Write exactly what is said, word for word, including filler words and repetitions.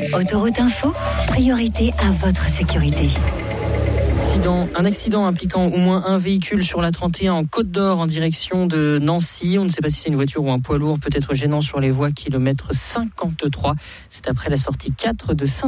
Autoroute Info, priorité à votre sécurité. Accident, un accident impliquant au moins un véhicule sur la trente et un en Côte d'Or en direction de Nancy. On ne sait pas si c'est une voiture ou un poids lourd, peut-être gênant sur les voies kilomètre cinquante-trois. C'est après la sortie quatre de Saint